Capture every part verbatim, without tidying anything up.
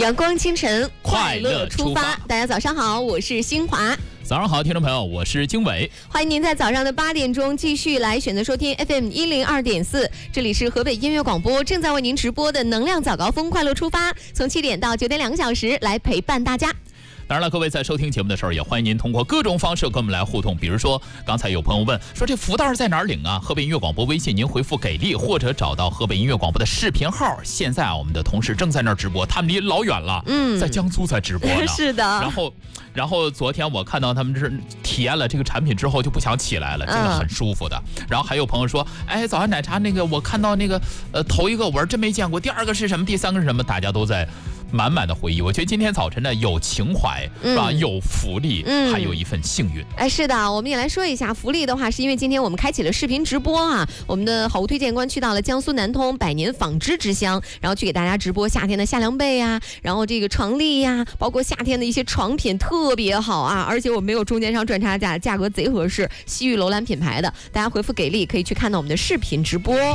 阳光清晨， 快乐出发。 大家早上好，我是新华。 早上好，听众朋友，我是经纬。 欢迎您在早上的八点钟继续来选择收听 F M 一零二点四，这里是河北音乐广播正在为您直播的能量早高峰快乐出发，从七点到九点两个小时来陪伴大家。 当然了，各位在收听节目的时候，也欢迎您通过各种方式跟我们来互动。比如说，刚才有朋友问说，这福袋在哪儿领啊？河北音乐广播微信，您回复给力，或者找到河北音乐广播的视频号。现在啊，我们的同事正在那儿直播，他们离老远了，嗯，在江苏在直播呢。 是的。 然后，然后昨天我看到他们是体验了这个产品之后，就不想起来了，真的很舒服的。嗯、然后还有朋友说，哎，早安奶茶那个，我看到那个，呃，头一个我是真没见过，第二个是什么，第三个是什么？大家都在满满的回忆。我觉得今天早晨呢，有情怀，是吧？嗯、有福利，嗯、还有一份幸运。 哎，是的，我们也来说一下福利的话，是因为今天我们开启了视频直播啊，我们的好物推荐官去到了江苏南通百年纺织之乡，然后去给大家直播夏天的夏凉被呀，然后这个床笠呀，包括夏天的一些床品特别好啊，而且我们没有中间商赚差价，价格贼合适，西域楼兰品牌的，大家回复给力可以去看到我们的视频直播。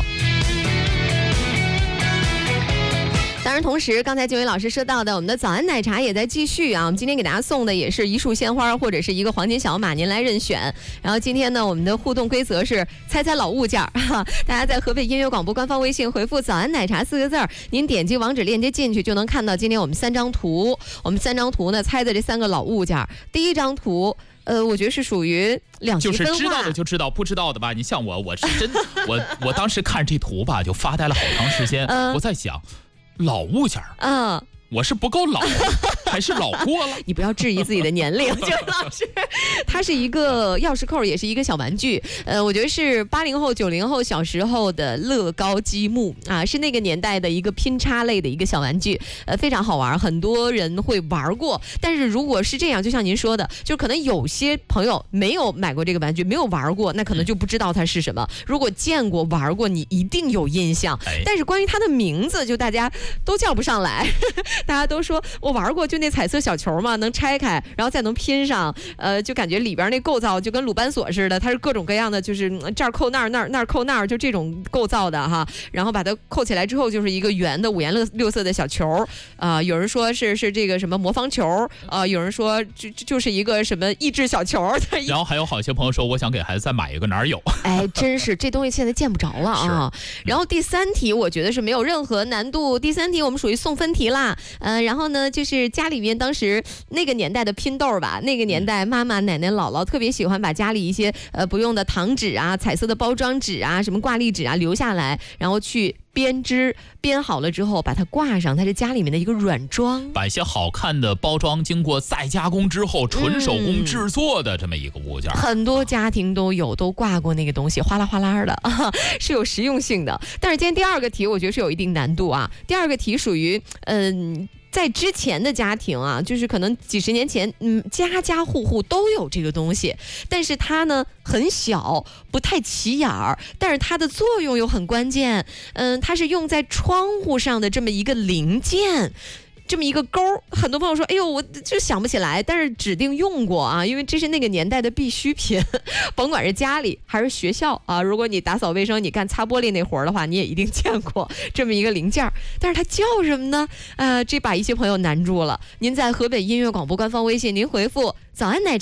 当然，同时刚才经纬老师说到的，我们的早安奶茶也在继续啊。我们今天给大家送的也是一束鲜花或者是一个黄金小马，您来任选。然后今天呢，我们的互动规则是猜猜老物件儿，大家在河北音乐广播官方微信回复“早安奶茶”四个字儿，您点击网址链接进去就能看到今天我们三张图。我们三张图呢，猜的这三个老物件儿。第一张图。呃，我觉得是属于两极分化， 就是知道的就知道，不知道的吧？你像我，我是真，我我当时看这图吧，就发呆了好长时间。呃、我在想，老物件儿，嗯、呃，我是不够老，还是老过了？ 你不要质疑自己的年龄，就是老师，它是一个钥匙扣，也是一个小玩具。呃，我觉得是八零后、九零后小时候的乐高积木啊，是那个年代的一个拼插类的一个小玩具，呃，非常好玩，很多人会玩过。但是如果是这样，就像您说的，就可能有些朋友没有买过这个玩具，没有玩过，那可能就不知道它是什么。如果见过、玩过，你一定有印象。但是关于它的名字，就大家都叫不上来。大家都说我玩过，就那彩色小球嘛，能拆开，然后再能拼上，呃，就感觉里边那构造就跟鲁班锁似的，它是各种各样的，就是这儿扣那儿，那儿那儿扣那儿，就这种构造的哈。然后把它扣起来之后，就是一个圆的五颜六色的小球，啊、呃，有人说是是这个什么魔方球，啊、呃，有人说就就是一个什么益智小球。 然后还有好些朋友说，我想给孩子再买一个，哪儿有？ 哎，真是这东西现在见不着了啊。然后第三题，我觉得是没有任何难度。第三题我们属于送分题啦。呃，然后呢，就是家里面当时那个年代的拼豆吧，那个年代妈妈、奶奶、姥姥特别喜欢把家里一些呃不用的糖纸啊、彩色的包装纸啊、什么挂历纸啊留下来，然后去编织，编好了之后把它挂上，它是家里面的一个软装， 把一些好看的包装经过再加工之后纯手工制作的这么一个物件、嗯、 很多家庭都有都挂过那个东西，哗啦哗啦的、啊、是有实用性的。但是今天第二个题我觉得是有一定难度啊，第二个题属于嗯在之前的家庭啊，就是可能几十年前，嗯，家家户户都有这个东西，但是它呢很小，不太起眼儿，但是它的作用又很关键。嗯，它是用在窗户上的这么一个零件。这么一个钩，很多朋友说，哎呦，我就想不起来，但是指定用过啊，因为这是那个年代的必需品，甭管是家里还是学校啊，如果你打扫卫生，你干擦玻璃那活儿的话，你也一定见过这么一个零件，但是它叫什么呢？呃，这把一些朋友难住了。您在河北音乐广播官方微信，您回复早安奶茶